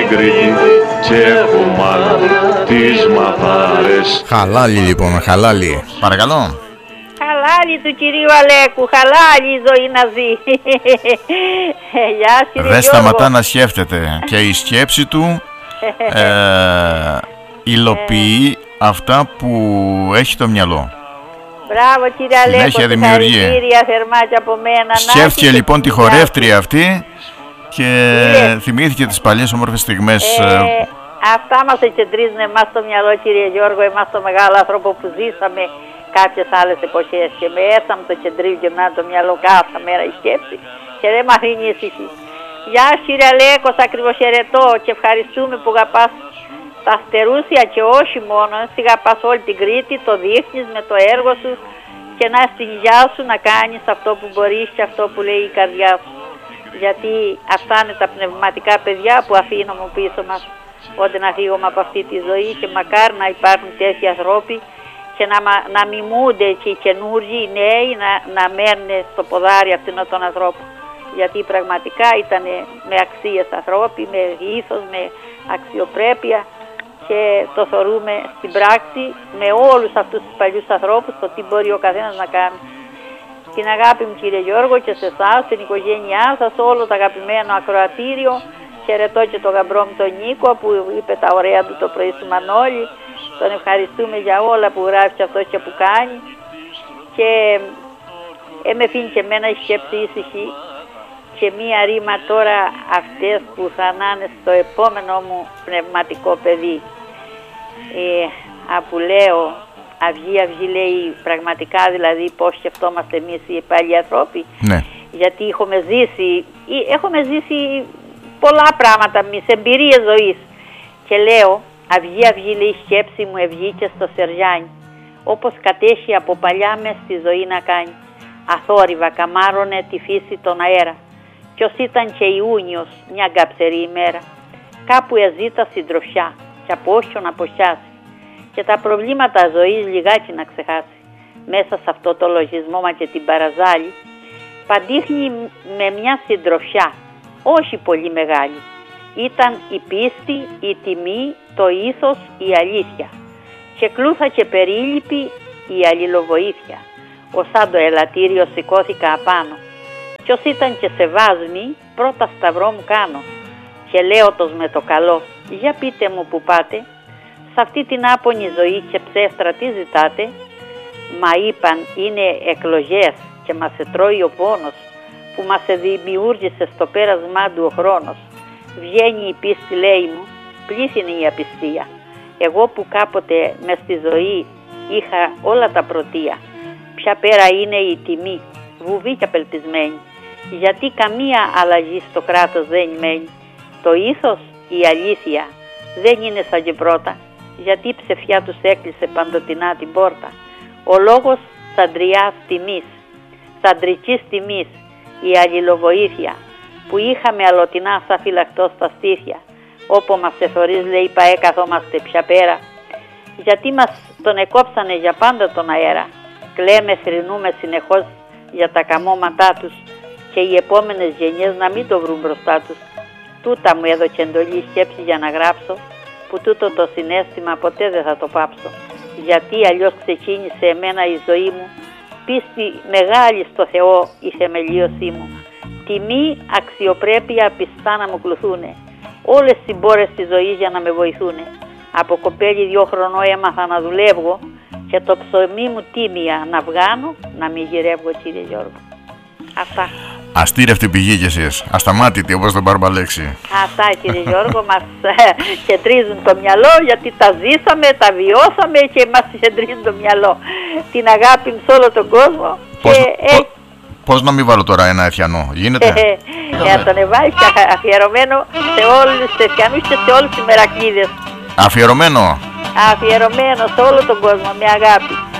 στην Κρήτη και έχουμε άλλο τις μαπάρες. Χαλάλι λοιπόν, χαλάλι. Παρακαλώ. Χαλάλι του κυρίου Αλέκου, χαλάλι η ζωή να ζει. Γεια κύριε Δεν σταματά Γιώργο. να σκέφτεται και η σκέψη του υλοποιεί αυτά που έχει στο μυαλό. Μπράβο κύριε Αλέκο, Συνέχεια δημιουργία. συγχαρητήρια θερμά και από μένα. Σκέφτηκε λοιπόν τη χορεύτρια αυτή και θυμήθηκε τις παλιές όμορφες στιγμές. Αυτά μας εκεντρίζουν εμάς στο μυαλό κύριε Γιώργο, εμάς το μεγάλο άνθρωπο που ζήσαμε κάποιες άλλες εποχές και μέσα μου το κεντρίζει και εμένα το μυαλό κάθε μέρα η σκέψη και δεν μ' αφήνει ησυχή. Γεια σου κύριε Αλέκο, ακριβώς χαιρετώ και ευχαριστούμε που αγαπάς τα αστερούσια και όχι μόνο, εσύ αγαπάς όλη την Κρήτη, το δείχνεις με το έργο σου και να στην υγειά σου να κάνεις αυτό που μπορείς και αυτό που λέει η καρδιά σου. Γιατί αυτά είναι τα πνευματικά παιδιά που αφήνουμε πίσω μας όταν να φύγουμε από αυτή τη ζωή και μακάρι να υπάρχουν τέτοιοι ανθρώποι και να μιμούνται και οι καινούργοι, οι νέοι να μένουν στο ποδάρι αυτήν των ανθρώπων. Γιατί πραγματικά ήταν με αξίες ανθρώποι, με ήθος, με αξιοπρέπεια και το θεωρούμε στην πράξη με όλους αυτούς τους παλιούς ανθρώπους το τι μπορεί ο καθένας να κάνει. Την αγάπη μου κύριε Γιώργο και σε εσάς, την οικογένειά σας, όλο το αγαπημένο ακροατήριο. Χαιρετώ και τον γαμπρό μου τον Νίκο που είπε τα ωραία του το πρωί στο Μανώλη. Τον ευχαριστούμε για όλα που γράφει αυτός και που κάνει. Και με αφήνει και εμένα η σκέψη ήσυχη. Και μία ρήμα τώρα αυτές που θα είναι στο επόμενο μου πνευματικό παιδί. Που λέω αυγή αυγή λέει πραγματικά δηλαδή πώς σκεφτόμαστε εμείς οι παλιοί ανθρώποι. Ναι. Γιατί έχουμε ζήσει πολλά πράγματα εμείς, εμπειρίες ζωής. Και λέω αυγή αυγή λέει η σκέψη μου ευγήκε στο Σερζάνι. Όπως κατέχει από παλιά μες στη ζωή να κάνει. Αθόρυβα καμάρωνε τη φύση τον αέρα. Ποιος ήταν και Ιούνιος μια γκαψερή ημέρα. Κάπου εζήτα συντροφιά και από όσιο να αποσιάσει. Και τα προβλήματα ζωής λιγάκι να ξεχάσει. Μέσα σε αυτό το λογισμό μα και την παραζάλη παντήχνει με μια συντροφιά, όχι πολύ μεγάλη. Ήταν η πίστη, η τιμή, το ήθος, η αλήθεια. Και κλούθα και περίληπη η αλληλοβοήθεια. Σαν το ελαττήριο σηκώθηκα απάνω. Ποιος ήταν και σε βάσμη, πρώτα σταυρό μου κάνω. Και λέω τος με το καλό, για πείτε μου που πάτε. Σε αυτή την άπονη ζωή και ψεύτρα τι ζητάτε. Μα είπαν είναι εκλογές και μας ετρώει ο πόνος που μας δημιούργησε στο πέρασμά του ο χρόνος. Βγαίνει η πίστη λέει μου, πλήθυνε η απιστία. Εγώ που κάποτε μες στη ζωή είχα όλα τα πρωτεία. Πια πέρα είναι η τιμή, βουβή και απελπισμένη. Γιατί καμία αλλαγή στο κράτος δεν μένει. Το ήθος, η αλήθεια δεν είναι σαν και πρώτα. Γιατί η ψεφιά τους έκλεισε παντοτινά την πόρτα. Ο λόγος σαντριάς τιμής, σαντρικής τιμής, η αλληλοβοήθεια που είχαμε αλωτινά σαν φυλακτό στα στήθια. Όπου μας εθωρείς λέει παέ καθόμαστε πια πέρα. Γιατί μας τον εκόψανε για πάντα τον αέρα. Κλαίμε, θρηνούμε συνεχώς για τα καμώματά τους και οι επόμενες γενιές να μην το βρουν μπροστά τους. Τούτα μου έδωκε εντολή σκέψη για να γράψω, που τούτο το συναίσθημα ποτέ δεν θα το πάψω. Γιατί αλλιώς ξεκίνησε εμένα η ζωή μου, πίστη μεγάλη στο Θεό η θεμελίωσή μου. Τιμή, αξιοπρέπεια, πιστά να μου κλουθούνε. Όλες οι μπόρες της ζωής για να με βοηθούνε. Από κοπέλι 2 χρονών έμαθα να δουλεύω και το ψωμί μου τίμια να βγάνω, να μην γυρεύω κύριε Γιώργο. Αυτά. Αστήρευτη πηγή κι εσείς, ασταμάτητη όπως τον Μπαρμπαλέξη. Αυτά κύριε Γιώργο, μας κεντρίζουν το μυαλό γιατί τα ζήσαμε, τα βιώσαμε και μας κεντρίζουν το μυαλό. Την αγάπη μου σε όλο τον κόσμο. Πώς να μην βάλω τώρα ένα Εφιανό, γίνεται? Να τον βάλεις αφιερωμένο σε όλους τους Εφιανούς και σε όλους τους Μερακλείδες. Αφιερωμένο. Αφιερωμένο σε όλο τον κόσμο με αγάπη.